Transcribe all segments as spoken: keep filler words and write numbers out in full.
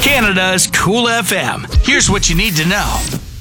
Canada's Cool F M. Here's what you need to know.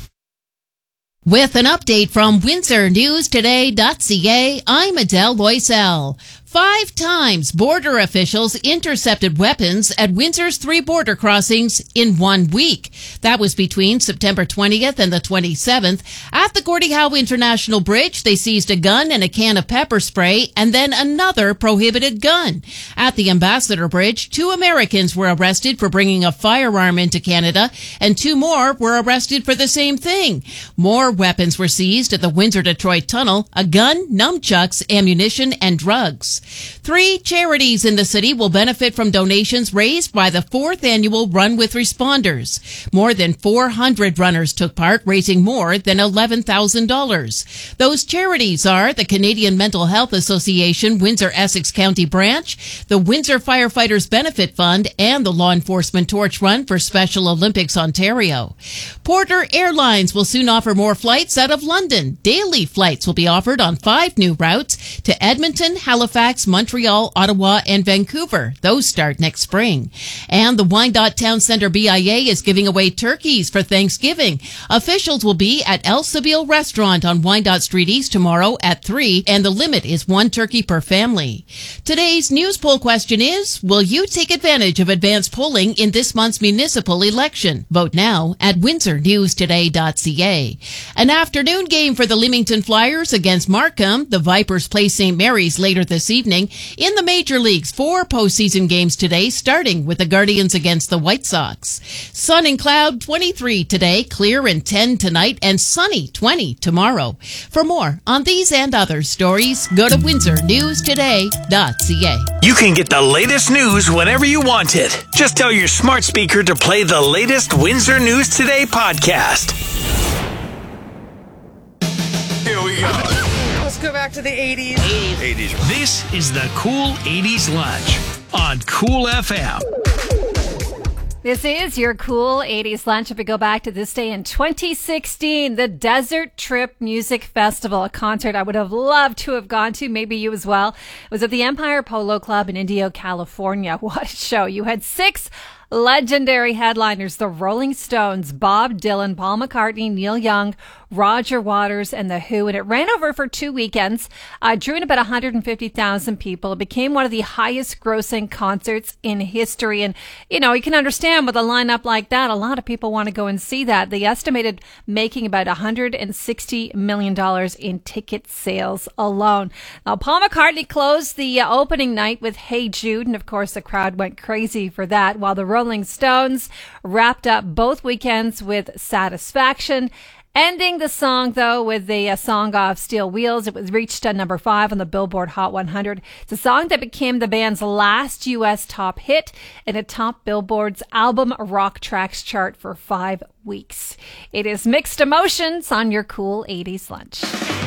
With an update from Windsor News Today dot C A, I'm Adele Loisel. Five times border officials intercepted weapons at Windsor's three border crossings in one week. That was between September twentieth and the twenty-seventh. At the Gordie Howe International Bridge, they seized a gun and a can of pepper spray and then another prohibited gun. At the Ambassador Bridge, two Americans were arrested for bringing a firearm into Canada and two more were arrested for the same thing. More weapons were seized at the Windsor-Detroit Tunnel, a gun, nunchucks, ammunition, and drugs. Three charities in the city will benefit from donations raised by the fourth annual Run with Responders. More than four hundred runners took part, raising more than eleven thousand dollars. Those charities are the Canadian Mental Health Association Windsor-Essex County Branch, the Windsor Firefighters Benefit Fund, and the Law Enforcement Torch Run for Special Olympics Ontario. Porter Airlines will soon offer more flights out of London. Daily flights will be offered on five new routes to Edmonton, Halifax, Montreal, Ottawa, and Vancouver. Those start next spring. And the Wyandotte Town Centre B I A is giving away turkeys for Thanksgiving. Officials will be at El Seville Restaurant on Wyandotte Street East tomorrow at three, and the limit is one turkey per family. Today's news poll question is, will you take advantage of advanced polling in this month's municipal election? Vote now at Windsor News Today dot C A. An afternoon game for the Leamington Flyers against Markham. The Vipers play Saint Mary's later this evening. In the major leagues, four postseason games today, starting with the Guardians against the White Sox. Sun and cloud, twenty-three today, clear and ten tonight, and sunny, twenty tomorrow. For more on these and other stories, go to Windsor News Today dot C A. You can get the latest news whenever you want it. Just tell your smart speaker to play the latest Windsor News Today podcast. Here we go. Let's go back to the eighties. eighties. This is the Cool eighties Lunch on Cool F M. This is your Cool eighties Lunch. If we go back to this day in twenty sixteen, the Desert Trip Music Festival, a concert I would have loved to have gone to, maybe you as well. It was at the Empire Polo Club in Indio, California. What a show. You had six legendary headliners, the Rolling Stones, Bob Dylan, Paul McCartney, Neil Young, Roger Waters, and The Who. And it ran over for two weekends, uh, drew in about one hundred fifty thousand people. It became one of the highest grossing concerts in history. And, you know, you can understand with a lineup like that, a lot of people want to go and see that. They estimated making about one hundred sixty million dollars in ticket sales alone. Now, Paul McCartney closed the uh, opening night with Hey Jude. And, of course, the crowd went crazy for that, while the Rolling Stones wrapped up both weekends with Satisfaction. Ending the song, though, with the uh, song of Steel Wheels. It was reached uh, number five on the Billboard Hot one hundred. It's a song that became the band's last U S top hit and it topped Billboard's album rock tracks chart for five weeks. It is Mixed Emotions on your Cool eighties Lunch.